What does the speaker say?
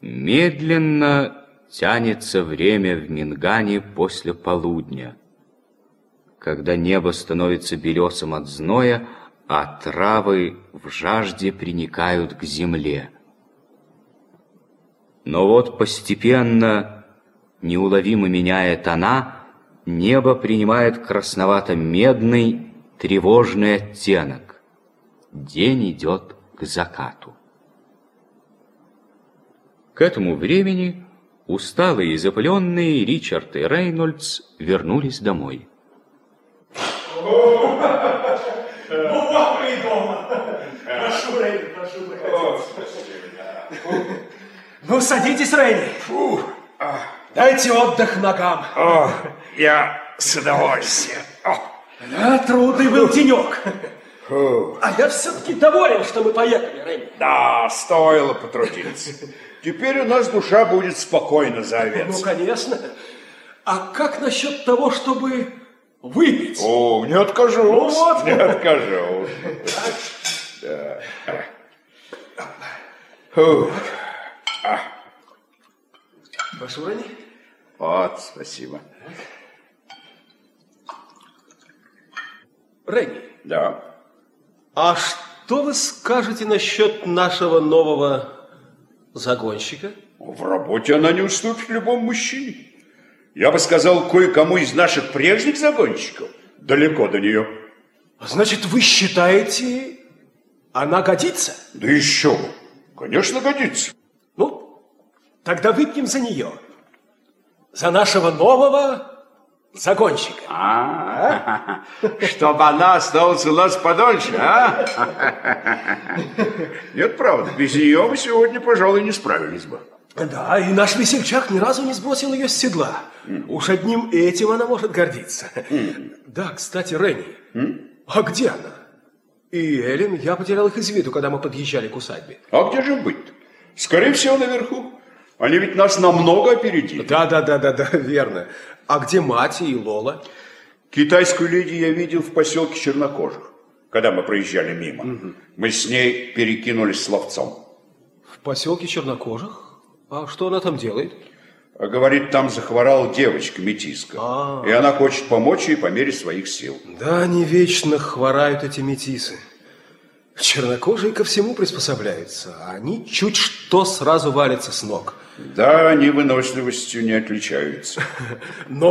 Медленно тянется время в Мингане после полудня, когда небо становится белесым от зноя, а травы в жажде приникают к земле. Но вот постепенно, неуловимо меняя тона, небо принимает красновато-медный, тревожный оттенок. День идет к закату. К этому времени усталые и запыленные Ричард и Рейнольдс вернулись домой. Ну, вот мы и дома. Прошу, Рейни, прошу, проходите. Ну, садитесь, Рейни. Дайте отдых ногам. О, я с удовольствием. Да, трудный был денек. А я все-таки доволен, что мы поехали, Рейни. Да, стоило потрудиться. Теперь у нас душа будет спокойна за овец. Ну, конечно. А как насчет того, чтобы выпить? О, не откажусь. Ну, вот. Не откажусь. Да. Прошу, Рейни. Вот, спасибо. Рейни. Да. А что вы скажете насчет нашего нового загонщика? В работе она не уступит любому мужчине. Я бы сказал, кое-кому из наших прежних загонщиков далеко до нее. Значит, вы считаете, она годится? Да еще бы. Конечно, годится. Ну, тогда выпьем за нее. За нашего нового загонщика. Чтобы она осталась у нас подольше, а? Нет, правда, без нее мы сегодня, пожалуй, не справились бы. Да, и наш весельчак ни разу не сбросил ее с седла. Уж одним этим она может гордиться. Да, кстати, Ренни, а где она? И Эллен, я потерял их из виду, когда мы подъезжали к усадьбе. А где же быть? Скорее всего, наверху. Они ведь нас намного опередили. Да, верно. А где мать и Лола? Китайскую леди я видел в поселке Чернокожих, когда мы проезжали мимо. Мы с ней перекинулись словцом. В поселке Чернокожих? А что она там делает? Говорит, там захворала девочка-метиска. И она хочет помочь ей по мере своих сил. Да, они вечно хворают, эти метисы. Чернокожие ко всему приспособляются, а они чуть что сразу валятся с ног. Да, они выносливостью не отличаются. Но